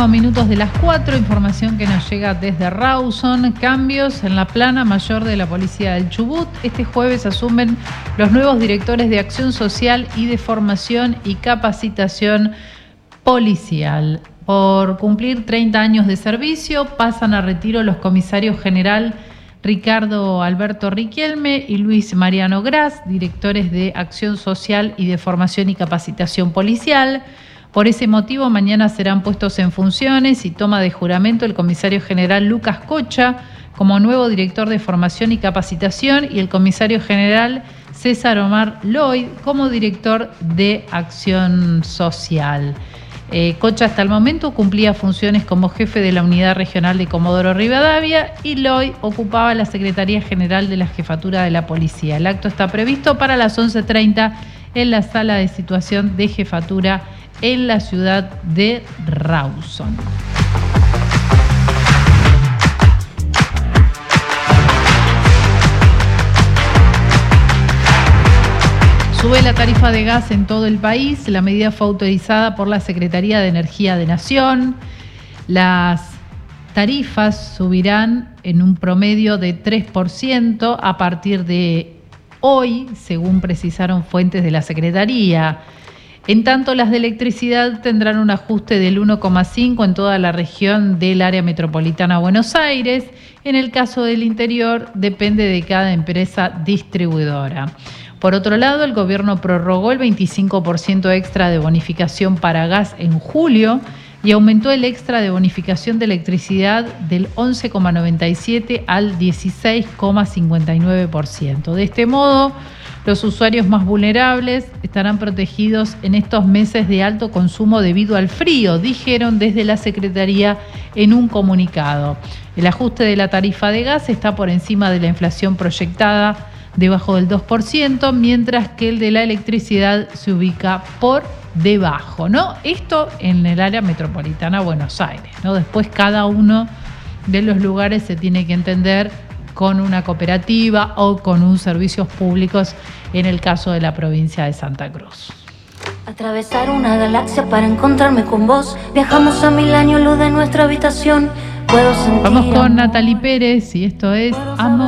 minutos de las 4, información que nos llega desde Rawson. Cambios en la plana mayor de la Policía del Chubut. Este jueves asumen los nuevos directores de Acción Social y de Formación y Capacitación Policial. Por cumplir 30 años de servicio, pasan a retiro los comisarios general Ricardo Alberto Riquelme y Luis Mariano Gras, directores de Acción Social y de Formación y Capacitación Policial. Por ese motivo, mañana serán puestos en funciones y toma de juramento el comisario general Lucas Cocha como nuevo director de Formación y Capacitación y el comisario general César Omar Lloyd como director de Acción Social. Cocha hasta el momento cumplía funciones como jefe de la Unidad Regional de Comodoro Rivadavia y Lloyd ocupaba la Secretaría General de la Jefatura de la Policía. El acto está previsto para las 11:30 en la sala de situación de jefatura en la ciudad de Rawson. Sube la tarifa de gas en todo el país. La medida fue autorizada por la Secretaría de Energía de Nación. Las tarifas subirán en un promedio de 3% a partir de hoy, según precisaron fuentes de la Secretaría. En tanto, las de electricidad tendrán un ajuste del 1,5% en toda la región del área metropolitana de Buenos Aires. En el caso del interior, depende de cada empresa distribuidora. Por otro lado, el gobierno prorrogó el 25% extra de bonificación para gas en julio y aumentó el extra de bonificación de electricidad del 11,97% al 16,59%. De este modo, los usuarios más vulnerables estarán protegidos en estos meses de alto consumo debido al frío, dijeron desde la Secretaría en un comunicado. El ajuste de la tarifa de gas está por encima de la inflación proyectada, debajo del 2%, mientras que el de la electricidad se ubica por debajo, ¿no? Esto en el área metropolitana de Buenos Aires, ¿no? Después cada uno de los lugares se tiene que entender con una cooperativa o con un servicios públicos en el caso de la provincia de Santa Cruz. Atravesar una galaxia para encontrarme con vos. Viajamos a 1000 años luz de nuestra habitación. Puedo sentir. Vamos con Natalie Pérez y esto es Amor.